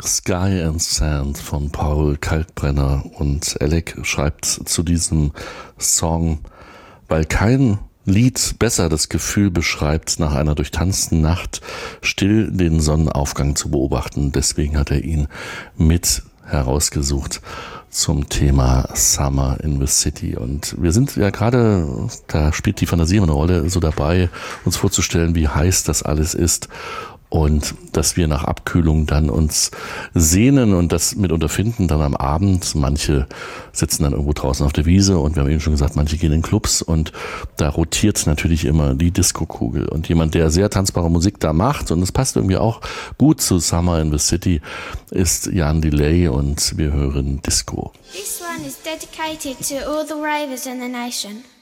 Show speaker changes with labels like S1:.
S1: Sky and Sand von Paul Kalkbrenner, und Alec schreibt zu diesem Song, weil kein Lied besser das Gefühl beschreibt, nach einer durchtanzten Nacht still den Sonnenaufgang zu beobachten. Deswegen hat er ihn mit herausgesucht zum Thema Summer in the City. Und wir sind ja gerade, da spielt die Fantasie immer eine Rolle, so dabei, uns vorzustellen, wie heiß das alles ist. Und dass wir nach Abkühlung dann uns sehnen und das mitunter finden dann am Abend. Manche sitzen dann irgendwo draußen auf der Wiese und wir haben eben schon gesagt, manche gehen in Clubs und da rotiert natürlich immer die Disco-Kugel. Und jemand, der sehr tanzbare Musik da macht, und es passt irgendwie auch gut zu Summer in the City, ist Jan Delay, und wir hören Disco.
S2: This one is dedicated to all the ravers in the nation.